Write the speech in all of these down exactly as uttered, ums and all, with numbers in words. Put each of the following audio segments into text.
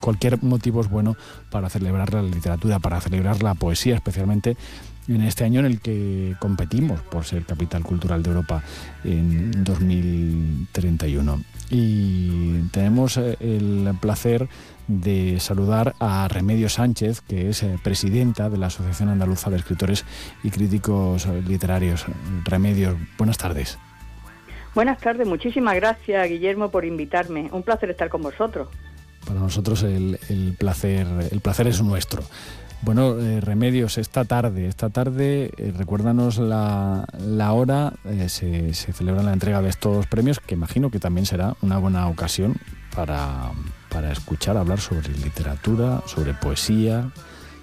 cualquier motivo es bueno para celebrar la literatura, para celebrar la poesía, especialmente en este año en el que competimos por ser capital cultural de Europa en dos mil treinta y uno. Y tenemos el placer de saludar a Remedios Sánchez, que es presidenta de la Asociación Andaluza de Escritores y Críticos Literarios. Remedios, buenas tardes. Buenas tardes, muchísimas gracias, Guillermo, por invitarme. Un placer estar con vosotros. Para nosotros el, el placer el placer es nuestro. Bueno, eh, Remedios, esta tarde, esta tarde, eh, recuérdanos la, la hora, eh, se, se celebra la entrega de estos premios, que imagino que también será una buena ocasión para, para escuchar hablar sobre literatura, sobre poesía,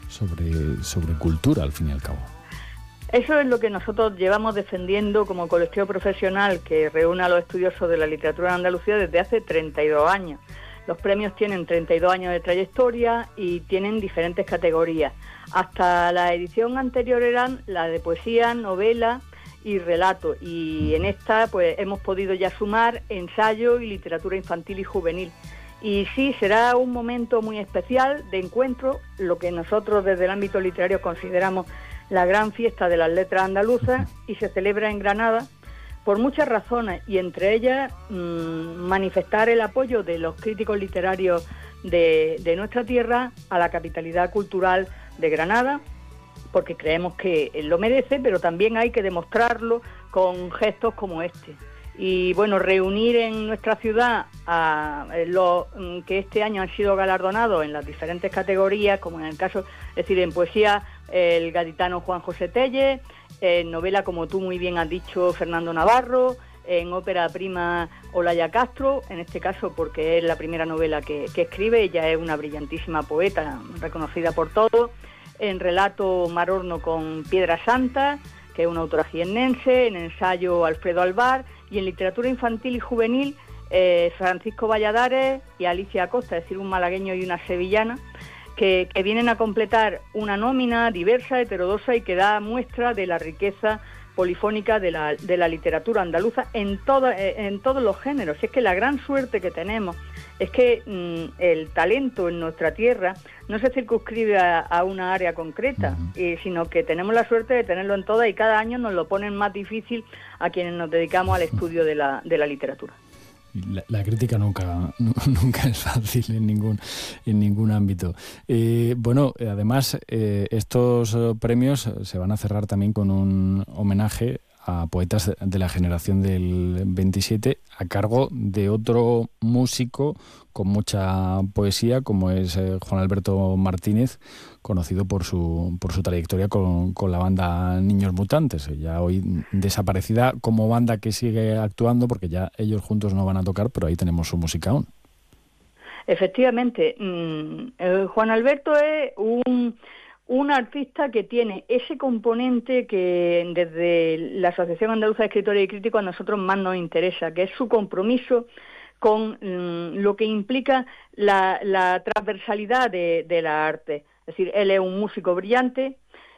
sobre, sobre cultura, al fin y al cabo. Eso es lo que nosotros llevamos defendiendo como colectivo profesional que reúne a los estudiosos de la literatura en Andalucía desde hace treinta y dos años. Los premios tienen treinta y dos años de trayectoria y tienen diferentes categorías. Hasta la edición anterior eran la de poesía, novela y relato. Y en esta pues hemos podido ya sumar ensayo y literatura infantil y juvenil. Y sí, será un momento muy especial de encuentro, lo que nosotros desde el ámbito literario consideramos la gran fiesta de las letras andaluzas, y se celebra en Granada por muchas razones, y entre ellas mmm, manifestar el apoyo de los críticos literarios de, de nuestra tierra a la capitalidad cultural de Granada, porque creemos que lo merece, pero también hay que demostrarlo con gestos como este. Y bueno, reunir en nuestra ciudad a los que este año han sido galardonados en las diferentes categorías, como en el caso, es decir, en poesía, el gaditano Juan José Tellez, en novela, como tú muy bien has dicho, Fernando Navarro, en ópera prima, Olaya Castro, en este caso porque es la primera novela que, que escribe, ella es una brillantísima poeta, reconocida por todos, en relato Marorno con Piedra Santa, que es una autora jiennense, en ensayo Alfredo Alvar, y en literatura infantil y juvenil, eh, Francisco Valladares y Alicia Acosta, es decir, un malagueño y una sevillana, que, que vienen a completar una nómina diversa, heterodoxa y que da muestra de la riqueza polifónica de la, de la literatura andaluza en, todo, en todos los géneros. Es que la gran suerte que tenemos es que mmm, el talento en nuestra tierra no se circunscribe a, a una área concreta, uh-huh. eh, sino que tenemos la suerte de tenerlo en todas, y cada año nos lo ponen más difícil a quienes nos dedicamos al estudio de la, de la literatura. La, la crítica nunca nunca es fácil en ningún en ningún ámbito. Eh, bueno, además eh, estos premios se van a cerrar también con un homenaje a poetas de la generación del veintisiete a cargo de otro músico con mucha poesía, como es eh, Juan Alberto Martínez, conocido por su por su trayectoria con, con la banda Niños Mutantes, ya hoy desaparecida como banda que sigue actuando, porque ya ellos juntos no van a tocar, pero ahí tenemos su música aún. Efectivamente, mmm, eh, Juan Alberto es un... un artista que tiene ese componente que desde la Asociación Andaluza de Escritores y Críticos a nosotros más nos interesa, que es su compromiso con mmm, lo que implica la, la transversalidad de, de la arte. Es decir, él es un músico brillante,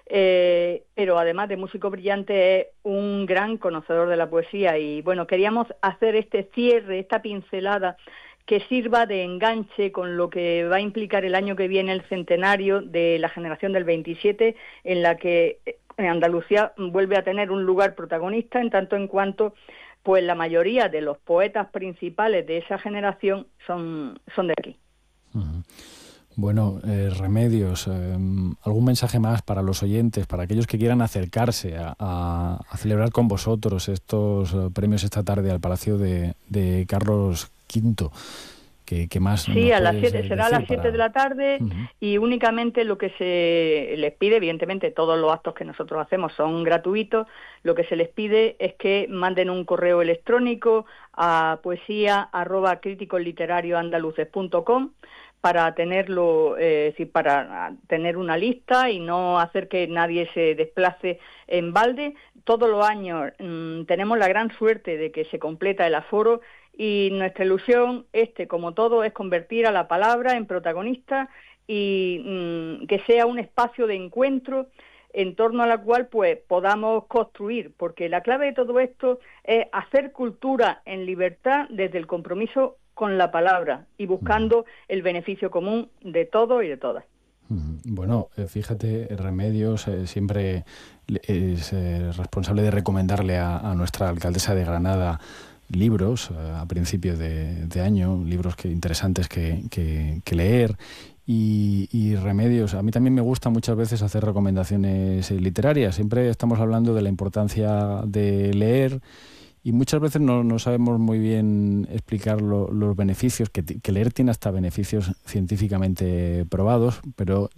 eh, pero además de músico brillante es un gran conocedor de la poesía, y bueno, queríamos hacer este cierre, esta pincelada que sirva de enganche con lo que va a implicar el año que viene el centenario de la generación del veintisiete, en la que Andalucía vuelve a tener un lugar protagonista, en tanto en cuanto pues la mayoría de los poetas principales de esa generación son, son de aquí. Uh-huh. Bueno, eh, Remedios, eh, ¿algún mensaje más para los oyentes, para aquellos que quieran acercarse a, a, a celebrar con vosotros estos premios esta tarde al Palacio de, de Carlos quinto? ¿Qué, qué más? Sí, a las siete, será a las siete para... de la tarde, uh-huh. Y únicamente lo que se les pide, evidentemente todos los actos que nosotros hacemos son gratuitos, lo que se les pide es que manden un correo electrónico a poesía arroba críticos literarios andaluces punto com para tenerlo, eh, es decir, para tener una lista y no hacer que nadie se desplace en balde. Todos los años mmm, tenemos la gran suerte de que se completa el aforo, y nuestra ilusión, este como todo, es convertir a la palabra en protagonista y mmm, que sea un espacio de encuentro en torno a la cual pues podamos construir, porque la clave de todo esto es hacer cultura en libertad desde el compromiso con la palabra y buscando el beneficio común de todos y de todas. Bueno, fíjate, Remedios eh, siempre es eh, responsable de recomendarle a, a nuestra alcaldesa de Granada libros eh, a principios de, de año, libros que interesantes que, que, que leer. Y, y Remedios, a mí también me gusta muchas veces hacer recomendaciones eh, literarias. Siempre estamos hablando de la importancia de leer y muchas veces no, no sabemos muy bien explicar lo, los beneficios, que, que leer tiene hasta beneficios científicamente probados, pero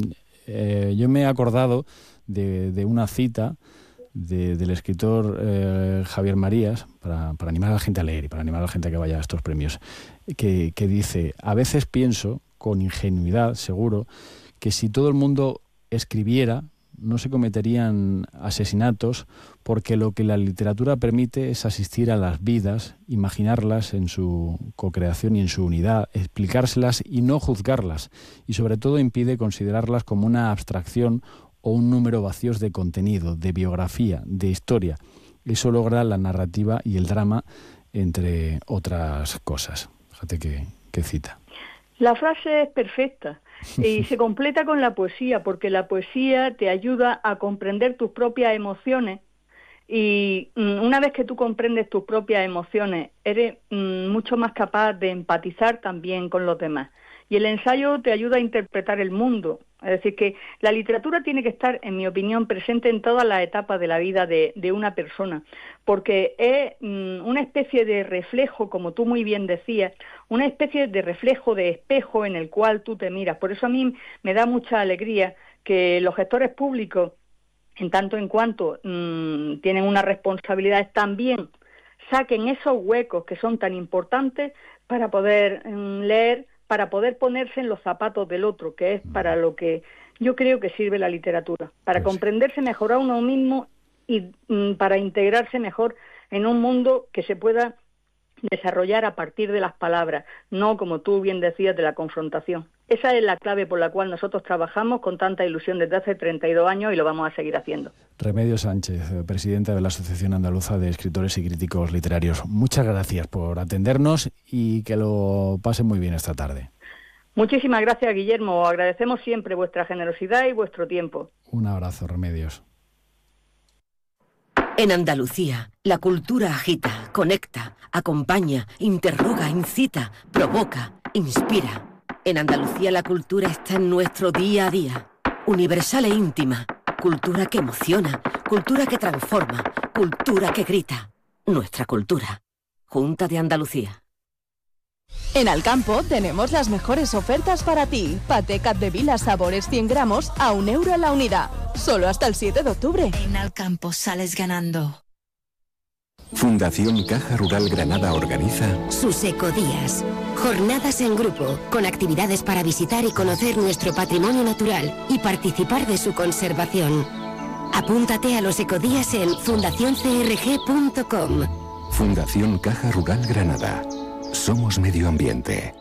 eh, yo me he acordado de, de una cita de, del escritor eh, Javier Marías, para, para animar a la gente a leer y para animar a la gente a que vaya a estos premios, que, que dice: a veces pienso, con ingenuidad seguro, que si todo el mundo escribiera, no se cometerían asesinatos, porque lo que la literatura permite es asistir a las vidas, imaginarlas en su cocreación y en su unidad, explicárselas y no juzgarlas, y sobre todo impide considerarlas como una abstracción o un número vacíos de contenido, de biografía, de historia. Eso logra la narrativa y el drama, entre otras cosas. Fíjate qué, qué cita. La frase es perfecta y se completa con la poesía, porque la poesía te ayuda a comprender tus propias emociones y una vez que tú comprendes tus propias emociones, eres mucho más capaz de empatizar también con los demás. Y el ensayo te ayuda a interpretar el mundo. Es decir, que la literatura tiene que estar, en mi opinión, presente en todas las etapas de la vida de, de una persona, porque es mmm, una especie de reflejo, como tú muy bien decías, una especie de reflejo, de espejo en el cual tú te miras. Por eso a mí me da mucha alegría que los gestores públicos, en tanto en cuanto mmm, tienen unas responsabilidades, también saquen esos huecos que son tan importantes para poder mmm, leer, para poder ponerse en los zapatos del otro, que es para lo que yo creo que sirve la literatura, para pues comprenderse mejor a uno mismo y mm, para integrarse mejor en un mundo que se pueda desarrollar a partir de las palabras, no, como tú bien decías, de la confrontación. Esa es la clave por la cual nosotros trabajamos con tanta ilusión desde hace treinta y dos años y lo vamos a seguir haciendo. Remedios Sánchez, presidenta de la Asociación Andaluza de Escritores y Críticos Literarios. Muchas gracias por atendernos y que lo pasen muy bien esta tarde. Muchísimas gracias, Guillermo. Agradecemos siempre vuestra generosidad y vuestro tiempo. Un abrazo, Remedios. En Andalucía, la cultura agita, conecta, acompaña, interroga, incita, provoca, inspira. En Andalucía la cultura está en nuestro día a día. Universal e íntima. Cultura que emociona, cultura que transforma, cultura que grita. Nuestra cultura. Junta de Andalucía. En Alcampo tenemos las mejores ofertas para ti. Paté Capdevila sabores cien gramos a un euro la unidad. Solo hasta el siete de octubre. En Alcampo sales ganando. Fundación Caja Rural Granada organiza sus ecodías. Jornadas en grupo, con actividades para visitar y conocer nuestro patrimonio natural y participar de su conservación. Apúntate a los ecodías en fundación c r g punto com. Fundación Caja Rural Granada. Somos medio ambiente.